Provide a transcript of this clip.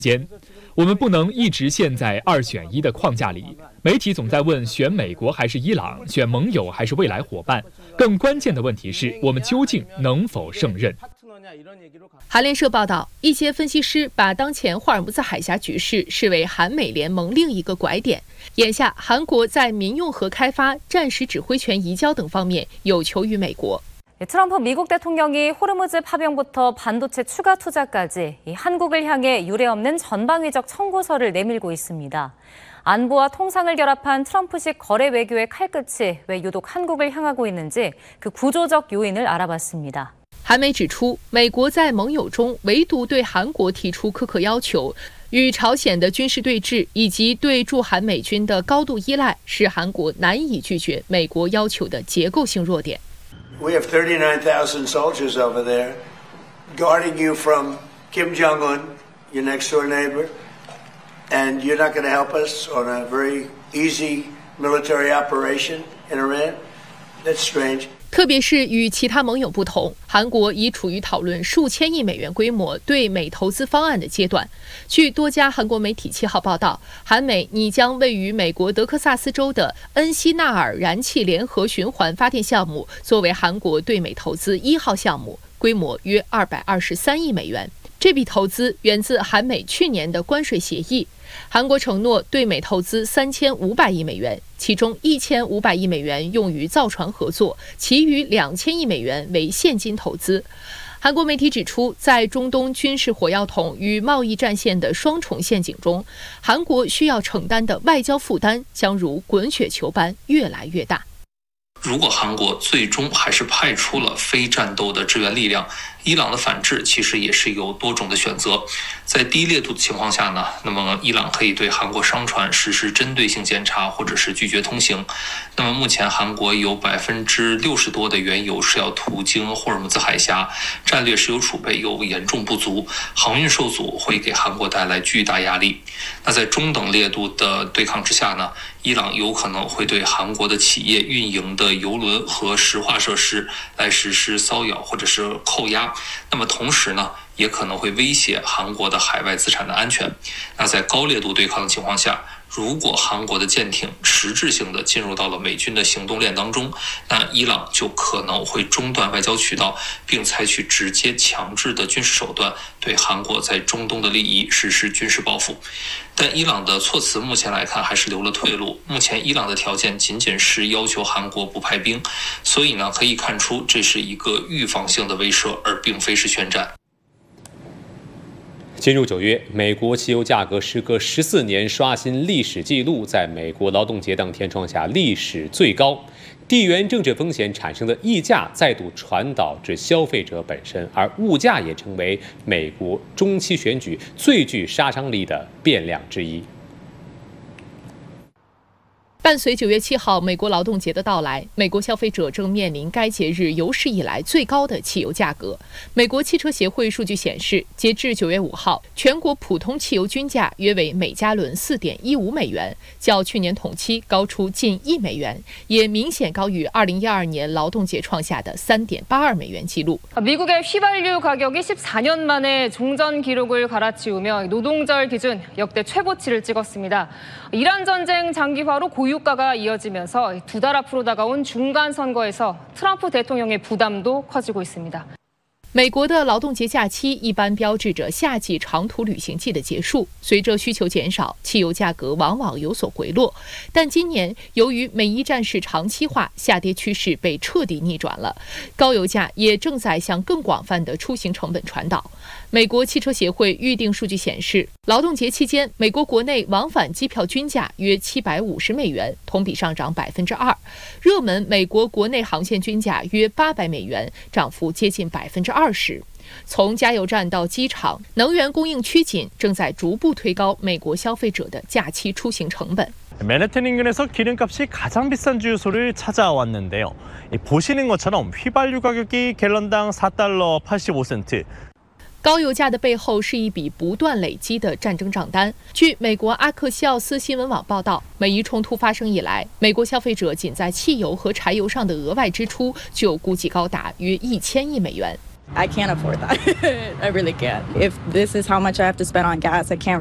间。我们不能一直陷在2选1的框架里。媒体总在问选美国还是伊朗，选盟友还是未来伙伴。更关键的问题是我们究竟能否胜任。 韩联社报道，一些分析师把当前霍尔木兹海峡局势视为韩美联盟另一个拐点。眼下，韩国在民用核开发、战时指挥权移交等方面有求于美国。 트럼프 미국 대통령이 호르무즈 파병부터 반도체 추가 투자까지 한국을 향해 유례없는 전방위적 청구서를 내밀고 있습니다. 안보와 통상을 결합한 트럼프식 거래 외교의 칼끝이 왜 유독 한국을 향하고 있는지 그 구조적 요인을 알아봤습니다. 韩媒指出，美国在盟友中唯独对韩国提出苛刻要求，与朝鲜的军事对峙以及对驻韩美军的高度依赖，是韩国难以拒绝美国要求的结构性弱点。 We have 39,000 soldiers over there guarding you from Kim Jong-un, your next-door neighbor, and you're not going to help us on a very easy military operation in Iran? That's strange. 特别是与其他盟友不同，韩国已处于讨论数千亿美元规模对美投资方案的阶段。据多家韩国媒体7号报道，韩美拟将位于美国德克萨斯州的恩希纳尔燃气联合循环发电项目作为韩国对美投资1号项目，规模约223亿美元。这笔投资源自韩美去年的关税协议。 韩国承诺对美投资3500亿美元，其中1500亿美元用于造船合作，其余2000亿美元为现金投资。韩国媒体指出，在中东军事火药桶与贸易战线的双重陷阱中，韩国需要承担的外交负担将如滚雪球般越来越大。 如果韩国最终还是派出了非战斗的支援力量，伊朗的反制其实也是有多种的选择。在低烈度的情况下呢，那么伊朗可以对韩国商船实施针对性检查，或者是拒绝通行。那么目前韩国有60%多的原油是要途经霍尔木兹海峡，战略石油储备又严重不足，航运受阻会给韩国带来巨大压力。那在中等烈度的对抗之下呢，伊朗有可能会对韩国的企业运营的油轮和石化设施来实施骚扰或者是扣押，那么同时呢，也可能会威胁韩国的海外资产的安全。那在高烈度对抗的情况下，如果韩国的舰艇实质性的进入到了美军的行动链当中，那伊朗就可能会中断外交渠道，并采取直接强制的军事手段对韩国在中东的利益实施军事报复。但伊朗的措辞目前来看还是留了退路，目前伊朗的条件仅仅是要求韩国不派兵，所以呢，可以看出这是一个预防性的威慑，而并非是宣战。 进入9月，美国汽油价格时隔14年刷新历史纪录，在美国劳动节当天创下历史最高。地缘政治风险产生的溢价再度传导至消费者本身，而物价也成为美国中期选举最具杀伤力的变量之一。 伴随9月7号美国劳动节的到来，美国消费者正面临该节日有史以来最高的汽油价格。美国汽车协会数据显示，截至9月5号，全国普通汽油均价约为每加仑4.15美元，较去年同期高出近1美元，也明显高于2012年劳动节创下的3.82美元纪录。 미국의 휘발유 가격이 14년 만에 종전 기록을 갈아치우며 노동절 기준 역대 최고치를 찍었습니다. 이란 전쟁 장기화로 고유가가 이어지면서 2달 앞으로 다가온 중간 선거에서 트럼프 대통령의 부담도 커지고 있습니다. 美国的劳动节假期一般标志着夏季长途旅行季的结束，随着需求减少，汽油价格往往有所回落。但今年由于美伊战事长期化，下跌趋势被彻底逆转了，高油价也正在向更广泛的出行成本传导。美国汽车协会预定数据显示，劳动节期间，美国国内往返机票均价约750美元，同比上涨2%；热门美国国内航线均价约800美元，涨幅接近20%。 从加油站到机场，能源供应趋紧，正在逐步推高美国消费者的假期出行成本。 맨해튼 인근에서 기름값이 가장 비싼 주유소를 찾아왔는데요. 보시는 것처럼 휘발유 가격이 갤런당 4달러 85센트. 高油价的背后是一笔不断累积的战争账单。据美国阿克西奥斯新闻网报道，美伊冲突发生以来，美国消费者仅在汽油和柴油上的额外支出就估计高达约1000亿美元。 I can't afford that. I really can't. If this is how much I have to spend on gas, I can't